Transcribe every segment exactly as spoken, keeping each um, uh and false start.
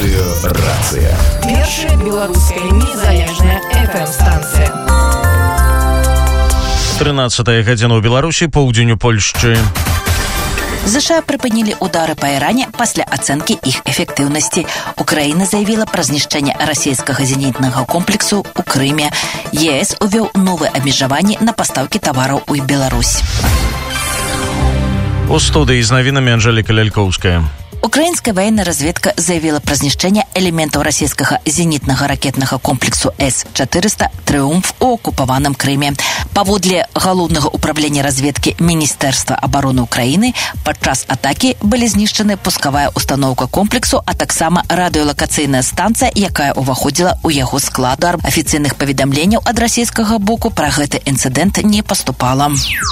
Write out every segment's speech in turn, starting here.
Радыёрацыя. Першая беларуская незалежная эф эм-станцыя. тринадцатая гадзіна ў Беларусі, поўдзень у Польшчы. США припынили удары по Иране после оценки их эффективности. Украина заявила про знішчэнне российского зенитного комплексу у Крыме. ЕС увел новые обмежевания на поставки товаров у Беларусь. У студии с новинами Анжелика Лялькоўская. Украинская военная разведка заявила про знішчэнне элементов российского зенитного ракетного комплексу эс четыреста «Триумф» у оккупованном Крыме. Паводле галоўнага управления разведки Министерства обороны Украины падчас атаки были знішчаны пускавая установка комплексу, а таксама радыёлакацыйная станция, якая уваходзіла ў яго склад. Афіцыйных паведамленняў ад расійскага боку про гэты інцыдэнт не поступала.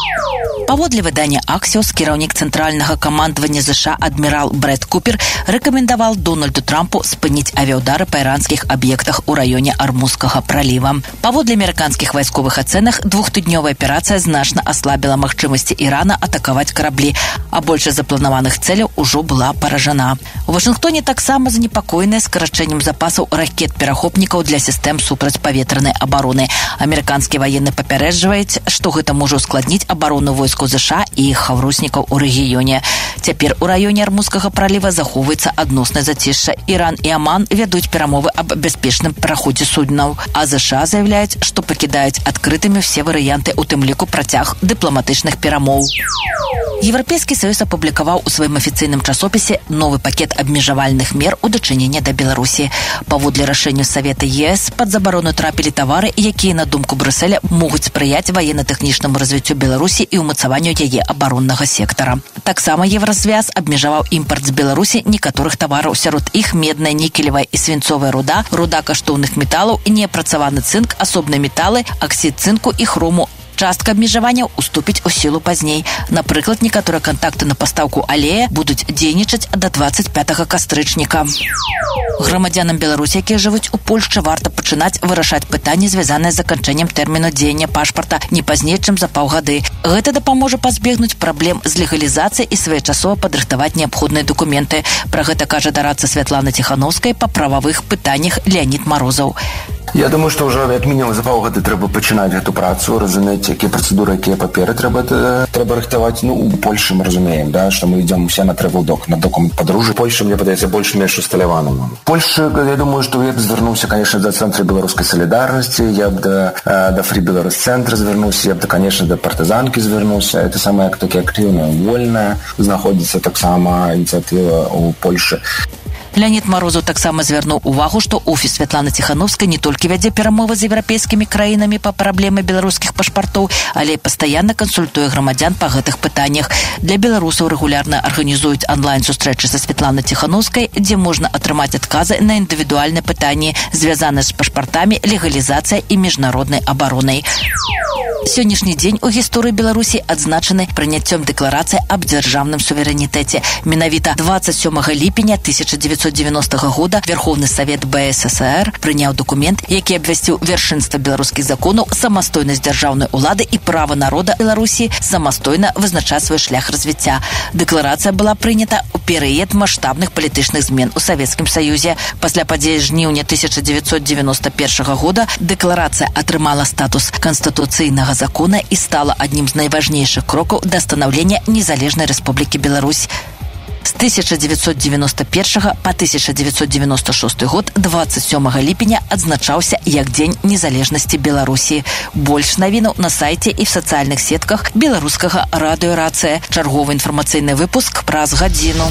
Паводле выдання Axios, кіраўнік цэнтральнага камандавання США адмірал Брэд Купер рэкамендаваў Дональду Трампу спыніць авіаудары па іранскіх аб'ектах у раёне Армузскага праліва. Паводле амерыканскіх вайсковых ацэнак, двухтыднёвая аперацыя значна аслабіла магчымасці Ірана атакаваць караблі, а большасць запланаваных цэляў ужо была паражана. У Вашынгтоне таксама занепакоеныя скарачэннем запасаў ракет-перахопнікаў для сістэм супрацьпаветранай абароны. Амерыканскі ваенны папярэджваюць, што гэта можа ускладніць абарону войск США і іх хаўруснікаў у рэгіёне. Цяпер у раёне Армузскага праліва захоўваецца адноснае зацішша. Іран і Аман вядуць перамовы аб бяспечным праходзе суднаў, а США заявляюць, што пакідаюць адкрытымі все варыянты, у тым ліку працяг дыпламатычных перамоў. Еўрапейскі саюз апублікаваў у сваім афіцыйным часопісе новы пакет абмежавальных мер у дачыненні да Беларусі. Паводле рашэння Савета ЕС пад забарону трапілі тавары, якія, на думку Брюсселя, могуць спрыяць ваенна-тэхнічнаму развіццю Беларусі і ўмацаванню яе абароннага сектара. Таксама Еўразвяз абмежаваў імпарт з Беларусі некаторых тавараў, сярод іх медная, нікелевая і свінцовая руда, руда каштоўных металаў, неапрацаваны цынк, асобныя металы, аксід цынку і хрому. Частка абмежаванняў уступіць у сілу пазней. Напрыклад, некаторыя кантакты на пастаўку алея будуць дзейнічаць да дваццаць пятага кастрычніка. Грамадзянам Беларусі, якія жывуць у Польшчы, варта пачынаць вырашаць пытанні, звязаныя з заканчэннем тэрміну дзеяння пашпарта не пазней, чым за паўгады. Гэта дапаможа пазбегнуць праблем з легалізацыяй і своечасова падрыхтаваць неабходныя дакументы. Пра гэта кажа дарадца Святлана Ціхановская па прававых пытаннях Леонид Морозов. Я думаю, што ўжо як мінімум за паўгады трэба пачынаць гэту працу, разумець, якія працэдуры, якія паперы трэба трэба рыхтаваць. Ну, у Польшы мы разумеем, да, што мы ідзем усе на трэвел-док, на документ падарожжа. Польша, мне падаецца, больш-менш усталяваным. Польша, я думаю, што я б звярнуўся, конечно, да цэнтра беларускай салідарнасці, я б да, да Фрі Беларус цэнтра звярнуўся, я б, да, конечно, да партызанкі звярнуўся. Это самая такі актыўная, вольная, знаходзіцца таксама ініцыятыва ў Польшы. Леонид Морозов таксама звярнуў увагу, што офіс Святланы Ціхановскай не толькі вядзе перамовы з еўрапейскімі краінамі па праблеме беларускіх пашпартоў, але і пастаянна кансультуе грамадзян па гэтых пытаннях. Для беларусаў рэгулярна арганізуюць онлайн-сустрэчы са Святланай Ціхановскай, дзе можна атрымаць адказы на індывідуальныя пытанні, звязаныя з пашпартамі, легалізацыя і міжнароднай абаронай. Сённяшні дзень у гісторыі Беларусі адзначаны прыняццём дэкларацыі аб дзяржаўным суверэнітэце. Менавіта дваццаць сёмага ліпеня тысяча дзевяцьсот дзевяностага года Верховны Савет бэ эс эс а эр прыняў дакумент, які абвясціў вяршынства беларускіх законаў, самастойнасць дзяржаўнай улады і права народа Беларусі самастойна вызначаць свой шлях развіцця. Дэкларацыя была прынята ў перыяд маштабных палітычных змен у Савецкім Саюзе. Пасля падзеі жніўня тысяча дзевяцьсот дзевяноста першага года дэкларацыя атрымала статус канстытуцыйнага закона і стала аднім з найважнейшых крокаў да станаўлення незалежнай Рэспублікі Беларусь. З тысяча дзевяцьсот дзевяноста першага па тысяча дзевяцьсот дзевяноста шосты год дваццаць сёмага ліпеня адзначаўся як Дзень незалежнасці Беларусі. Больш навінаў на сайце і в сацыяльных сетках беларускага радыёрацыя. Чарговы інфармацыйны выпуск праз гадзіну.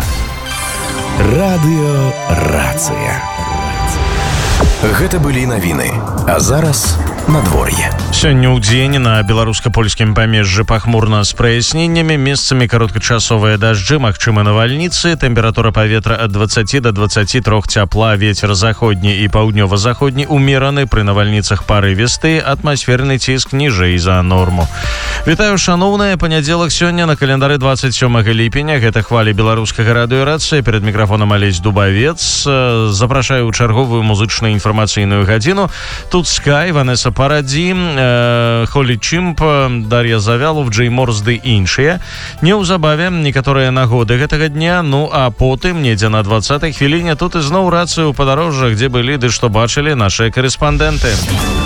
Радыёрацыя. Гэта былі навіны. А зараз надвор'е. Сёння ў дзень на беларуска-польскім памежжы пахмурна з праясненнямі, месцамі кароткачасовыя дажджы, магчымы навальніцы, тэмпература паветра ад дваццаці да дваццаці трох цяпла, вецер заходні і паўднёва-заходні умераны, пры навальніцах парывісты, атмасферны ціск ніжэй за норму. Вітаю, шаноўныя, панядзелак сёння на календары дваццаць сёмага ліпеня, гэта хвалі беларускага радыёрацыі, перад мікрафонам Алесь Дубавец. Запрашаю ў чарговую музычную інфармацыйную гадзіну. Тут Скай, Ванеса Парадзі, э, Холі Чымп, Дар'я Завялов, Джей Морс ды іншыя. Неўзабаве некаторыя нагоды гэтага дня, ну а потым, недзе на двадцатай хвіліне, тут ізноў рацыю ў падарожжах, дзе былі ды што бачылі нашыя корэспандэнты.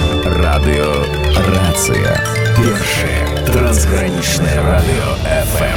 Радыё Рацыя. Першае трансгранічнае радыё эф эм.